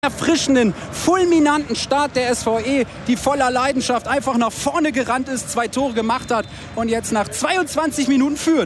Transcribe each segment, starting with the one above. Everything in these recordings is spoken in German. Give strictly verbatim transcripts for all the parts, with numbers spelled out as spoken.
erfrischenden, fulminanten Start der S V E, die voller Leidenschaft einfach nach vorne gerannt ist, zwei Tore gemacht hat und jetzt nach zweiundzwanzig Minuten führt.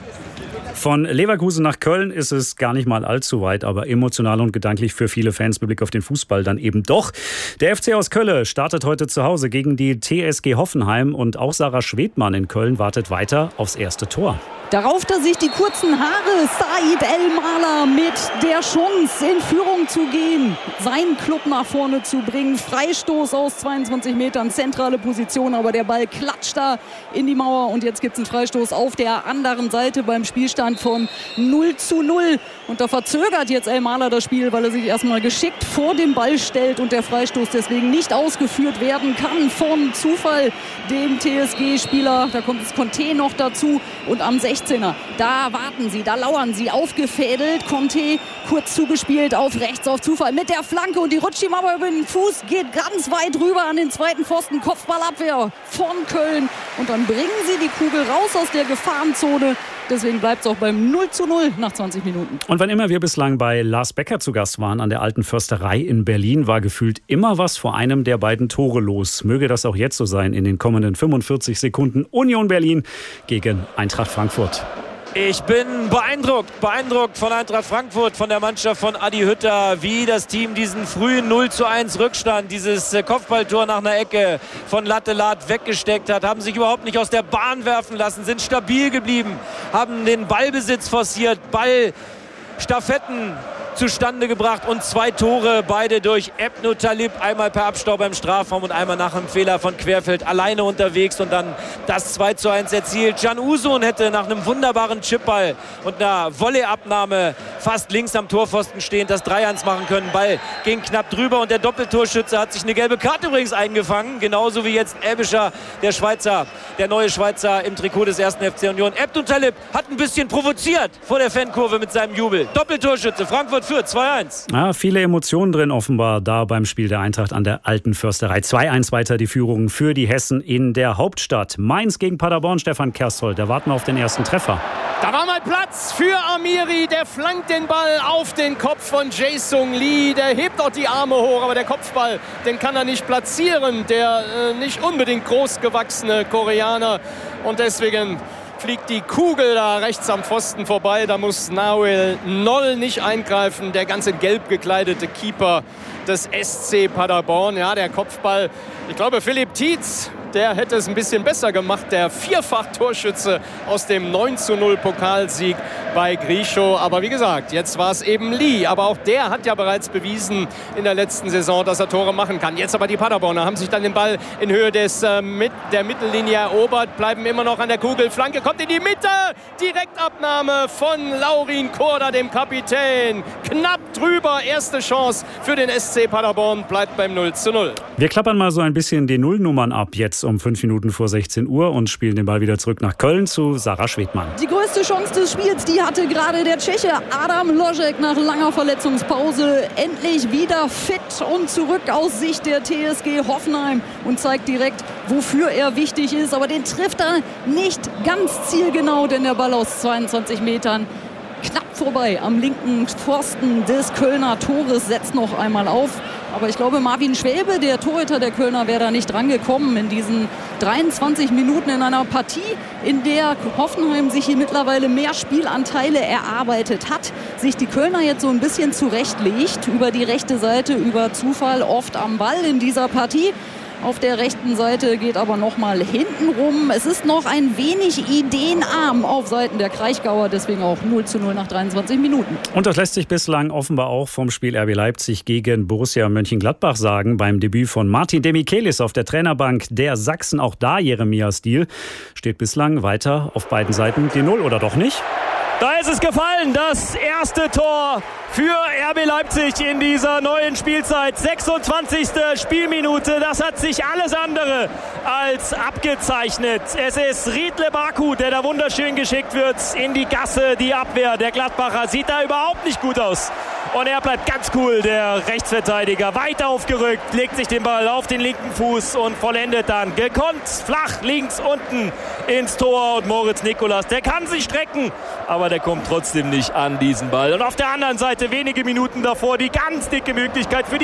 Von Leverkusen nach Köln ist es gar nicht mal allzu weit, aber emotional und gedanklich für viele Fans mit Blick auf den Fußball dann eben doch. Der F C aus Köln startet heute zu Hause gegen die T S G Hoffenheim und auch Sarah Schwedmann in Köln wartet weiter aufs erste Tor. Da rauft er sich die kurzen Haare, Said El-Maler mit der Chance, in Führung zu gehen, seinen Club nach vorne zu bringen. Freistoß aus zweiundzwanzig Metern, zentrale Position, aber der Ball klatscht da in die Mauer und jetzt gibt es einen Freistoß auf der anderen Seite beim Spielstand von null zu null. Und da verzögert jetzt El-Maler das Spiel, weil er sich erstmal geschickt vor dem Ball stellt und der Freistoß deswegen nicht ausgeführt werden kann von Zufall dem T S G-Spieler. Da kommt das Conte noch dazu und am sechzehner, da warten sie, da lauern sie, aufgefädelt. Conte kurz zugespielt auf rechts auf Zufall mit der Flanke und die rutscht ihm aber über den Fuß, geht ganz weit rüber an den zweiten Pfosten, Kopfballabwehr von Köln und dann bringen sie die Kugel raus aus der Gefahrenzone. Deswegen bleibt es auch beim null zu null nach zwanzig Minuten. Und wann immer wir bislang bei Lars Becker zu Gast waren an der Alten Försterei in Berlin, war gefühlt immer was vor einem der beiden Tore los. Möge das auch jetzt so sein in den kommenden fünfundvierzig Sekunden. Union Berlin gegen Eintracht Frankfurt. Ich bin beeindruckt, beeindruckt von Eintracht Frankfurt, von der Mannschaft von Adi Hütter, wie das Team diesen frühen null zu eins Rückstand, dieses Kopfballtor nach einer Ecke von Lattelat weggesteckt hat, haben sich überhaupt nicht aus der Bahn werfen lassen, sind stabil geblieben, haben den Ballbesitz forciert, Ballstaffetten zustande gebracht und zwei Tore, beide durch Ebnu Talib, einmal per Abstauber im Strafraum und einmal nach einem Fehler von Querfeld alleine unterwegs und dann das zwei zu eins erzielt. Can Uzun hätte nach einem wunderbaren Chipball und einer Volleyabnahme fast links am Torpfosten stehend das drei eins machen können. Ball ging knapp drüber und der Doppeltorschütze hat sich eine gelbe Karte übrigens eingefangen, genauso wie jetzt Ebischer, der Schweizer, der neue Schweizer im Trikot des ersten F C Union. Ebnu Talib hat ein bisschen provoziert vor der Fankurve mit seinem Jubel. Doppeltorschütze, Frankfurt führt zwei eins. Ja, viele Emotionen drin offenbar da beim Spiel der Eintracht an der Alten Försterei. zwei eins weiter die Führung für die Hessen in der Hauptstadt. Mainz gegen Paderborn, Stefan Kershold. Da warten wir auf den ersten Treffer. Da war mal Platz für Amiri, der flankt den Ball auf den Kopf von Jae-Sung Lee. Der hebt auch die Arme hoch, aber der Kopfball, den kann er nicht platzieren. Der äh, nicht unbedingt groß gewachsene Koreaner. Und deswegen fliegt die Kugel da rechts am Pfosten vorbei. Da muss Nahuel Noll nicht eingreifen. Der ganze gelb gekleidete Keeper des S C Paderborn. Ja, der Kopfball, ich glaube Philipp Tietz, der hätte es ein bisschen besser gemacht. Der Vierfach-Torschütze aus dem neun zu null Pokalsieg bei Grischow. Aber wie gesagt, jetzt war es eben Lee. Aber auch der hat ja bereits bewiesen in der letzten Saison, dass er Tore machen kann. Jetzt aber die Paderborner haben sich dann den Ball in Höhe des, äh, mit der Mittellinie erobert, bleiben immer noch an der Kugel. Flanke kommt in die Mitte. Direktabnahme von Laurin Korda, dem Kapitän. Knapp drüber. Erste Chance für den S C Paderborn. Bleibt beim null zu null. Wir klappern mal so ein bisschen die Nullnummern ab jetzt um fünf Minuten vor sechzehn Uhr und spielen den Ball wieder zurück nach Köln zu Sarah Schwedmann. Die größte Chance des Spiels, die hatte gerade der Tscheche Adam Ložek nach langer Verletzungspause endlich wieder fit und zurück aus Sicht der T S G Hoffenheim und zeigt direkt, wofür er wichtig ist. Aber den trifft er nicht ganz zielgenau, denn der Ball aus zweiundzwanzig Metern knapp vorbei am linken Pfosten des Kölner Tores, setzt noch einmal auf. Aber ich glaube, Marvin Schwäbe, der Torhüter der Kölner, wäre da nicht dran gekommen in diesen dreiundzwanzig Minuten in einer Partie, in der Hoffenheim sich hier mittlerweile mehr Spielanteile erarbeitet hat, sich die Kölner jetzt so ein bisschen zurechtlegt, über die rechte Seite, über Zufall oft am Ball in dieser Partie. Auf der rechten Seite geht aber noch mal hinten rum. Es ist noch ein wenig ideenarm auf Seiten der Kraichgauer, deswegen auch null zu null nach dreiundzwanzig Minuten. Und das lässt sich bislang offenbar auch vom Spiel R B Leipzig gegen Borussia Mönchengladbach sagen. Beim Debüt von Martin Demichelis auf der Trainerbank der Sachsen, auch da Jeremia Stiel, steht bislang weiter auf beiden Seiten die Null, oder doch nicht? Da ist es gefallen, das erste Tor für R B Leipzig in dieser neuen Spielzeit. sechsundzwanzigste Spielminute, das hat sich alles andere als abgezeichnet. Es ist Riedle Baku, der da wunderschön geschickt wird in die Gasse. Die Abwehr der Gladbacher sieht da überhaupt nicht gut aus. Und er bleibt ganz cool, der Rechtsverteidiger. Weit aufgerückt, legt sich den Ball auf den linken Fuß und vollendet dann gekonnt flach links unten ins Tor. Und Moritz Nikolas, der kann sich strecken, aber der kommt trotzdem nicht an diesen Ball. Und auf der anderen Seite wenige Minuten davor die ganz dicke Möglichkeit für die